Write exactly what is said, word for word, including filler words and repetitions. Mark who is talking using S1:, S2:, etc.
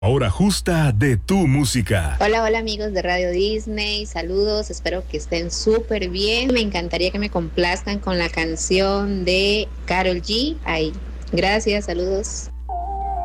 S1: Hora justa de tu música.
S2: Hola, hola amigos de Radio Disney, saludos, espero que estén súper bien. Me encantaría que me complazcan con la canción de Karol G. Ay, gracias, saludos.